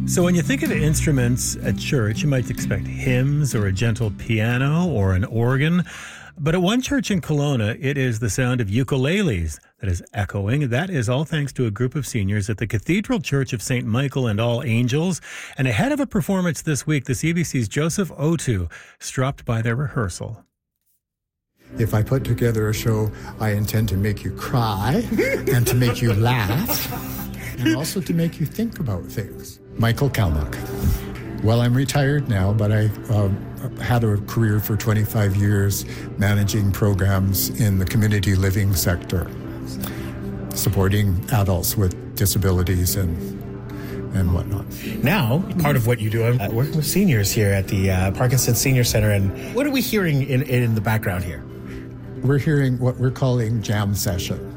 So when you think of instruments at church, you might expect hymns or a gentle piano or an organ. But at one church in Kelowna, it is the sound of ukuleles that is echoing. That is all thanks to a group of seniors at the Cathedral Church of St. Michael and All Angels. And ahead of a performance this week, the CBC's Joseph Otu stopped by their rehearsal. If I put together a show, I intend to make you cry and to make you laugh and also to make you think about things. Michael Kalmuck. Well, I'm retired now, but I had a career for 25 years managing programs in the community living sector, supporting adults with disabilities and whatnot. Now, part of what you do, I'm working with seniors here at the Parkinson Senior Center. And what are we hearing in the background here? We're hearing what we're calling jam session.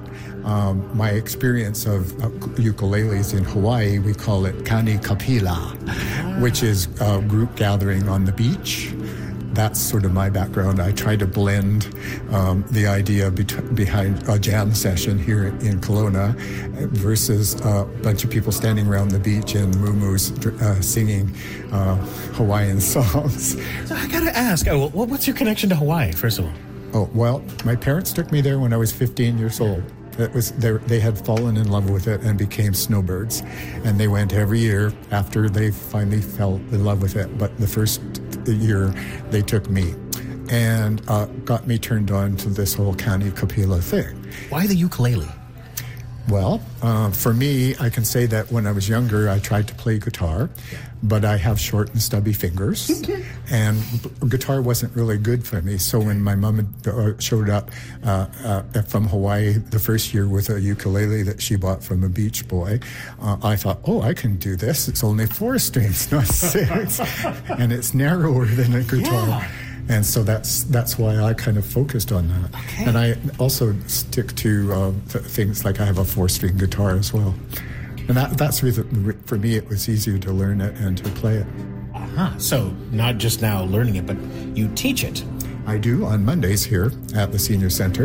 My experience of ukuleles in Hawaii, we call it kani kapila, which is a group gathering on the beach. That's sort of my background. I try to blend the idea behind a jam session here in Kelowna versus a bunch of people standing around the beach and muumuus singing Hawaiian songs. So I gotta ask, what's your connection to Hawaii, first of all? Oh, well, my parents took me there when I was 15 years old. They had fallen in love with it and became snowbirds. And they went every year after they finally fell in love with it. But the first year, they took me and got me turned on to this whole kani kapila thing. Why the ukulele? Well, for me, I can say that when I was younger, I tried to play guitar, but I have short and stubby fingers, and guitar wasn't really good for me. So when my mom showed up from Hawaii the first year with a ukulele that she bought from a beach boy, I thought, I can do this. It's only 4 strings, not 6, and it's narrower than a guitar. Yeah. And so that's why I kind of focused on that. Okay. And I also stick to things like I have a 4-string guitar as well. And that's reason, for me, it was easier to learn it and to play it. Uh-huh. So not just now learning it, but you teach it. I do on Mondays here at the Senior Center.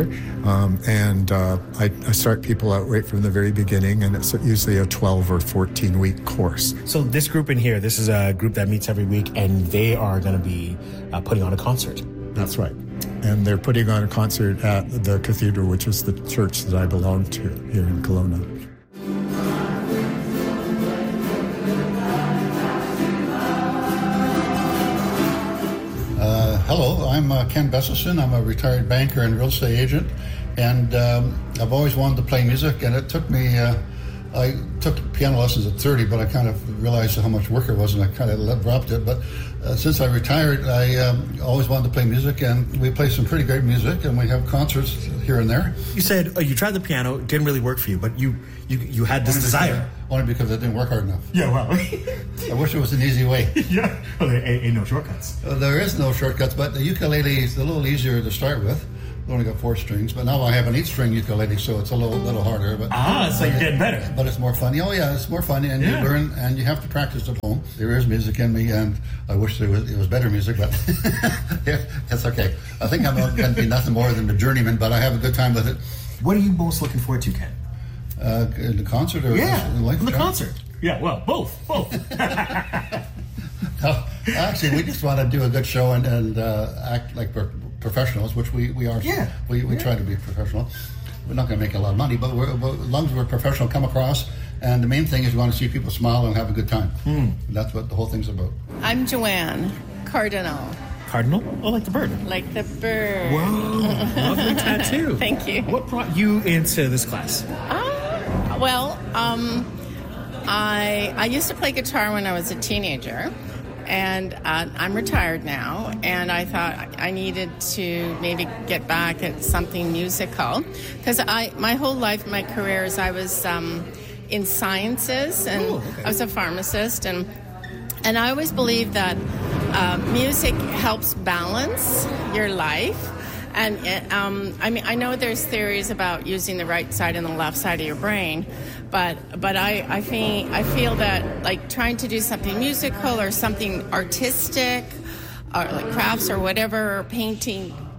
And I start people out right from the very beginning, and it's usually a 12 or 14-week course. So this group in here, this is a group that meets every week, and they are going to be putting on a concert. That's right. And they're putting on a concert at the Cathedral, which is the church that I belong to here in Kelowna. Hello, I'm Ken Besselson. I'm a retired banker and real estate agent, and I've always wanted to play music, and it took me, I took piano lessons at 30, but I kind of realized how much work it was, and I kind of dropped it. But since I retired, I always wanted to play music, and we play some pretty great music, and we have concerts here and there. You said you tried the piano, it didn't really work for you, but you had this desire. Only because it didn't work hard enough. Yeah, well. I wish it was an easy way. Yeah, well, there ain't no shortcuts. There is no shortcuts, but the ukulele is a little easier to start with. I've only got 4 strings, but now I have an 8-string ukulele, so it's a little harder. But so you're getting better. But it's more fun. Oh yeah, it's more fun, and you learn, and you have to practice at home. There is music in me, and I wish it was better music, but yeah, it's okay. I think I'm going to be nothing more than a journeyman, but I have a good time with it. What are you most looking forward to, Ken? In the concert or the concert? Yeah, well, both. Actually, we just want to do a good show and act like professionals, which we are. Yeah. We try to be professional. We're not going to make a lot of money, but as long as we're professional, come across. And the main thing is we want to see people smile and have a good time. That's what the whole thing's about. I'm Joanne Cardinal. Cardinal? Oh, like the bird. Like the bird. Wow. Lovely tattoo. Thank you. What brought you into this class? I used to play guitar when I was a teenager, and I'm retired now, and I thought I needed to maybe get back at something musical, because my whole life, my career is I was in sciences, and I was a pharmacist, and I always believed that music helps balance your life. And I know there's theories about using the right side and the left side of your brain, but I feel that like trying to do something musical or something artistic, or like crafts or whatever, or painting,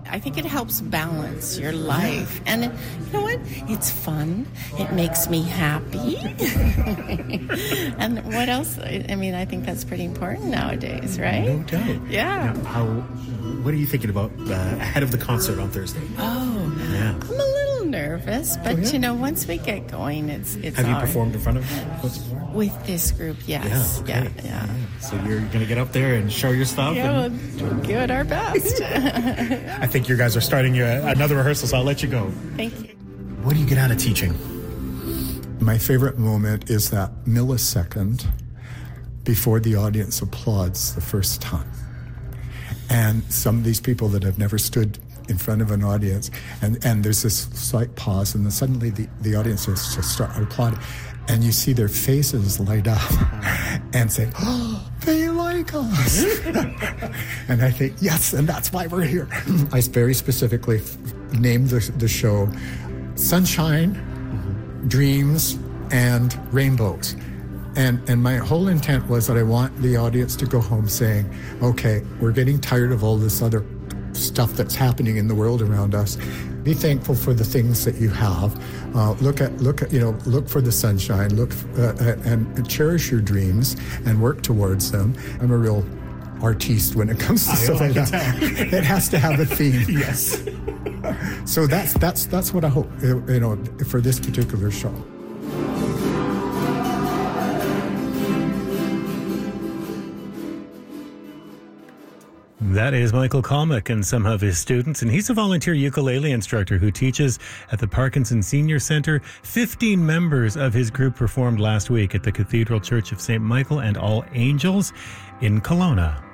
I think it helps balance your life. And you know what? It's fun. It makes me happy. And what else? I mean, I think that's pretty important nowadays, right? No doubt. Yeah. Now, what are you thinking about ahead of the concert on Thursday? Oh, Yeah. I'm a little nervous, but once we get going, it's Have you performed in front of folks before? with this group, yes. okay. Yeah. So you're going to get up there and show your stuff? Yeah, we'll give it our best. I think you guys are starting another rehearsal, so I'll let you go. Thank you. What do you get out of teaching? My favorite moment is that millisecond before the audience applauds the first time. And some of these people that have never stood in front of an audience, and there's this slight pause, and then suddenly the audience starts to start applauding, and you see their faces light up and say, "Oh, they like us." And I think, yes, and that's why we're here. I very specifically named the show Sunshine, Dreams, and Rainbows. And my whole intent was that I want the audience to go home saying, okay, we're getting tired of all this other stuff that's happening in the world around us. Be thankful for the things that you have. Look for the sunshine. And cherish your dreams and work towards them. I'm a real artiste when it comes to stuff like that. It has to have a theme. Yes. So that's what I hope, for this particular show. That is Michael Kalmick and some of his students, and he's a volunteer ukulele instructor who teaches at the Parkinson Senior Center. 15 members of his group performed last week at the Cathedral Church of St. Michael and All Angels in Kelowna.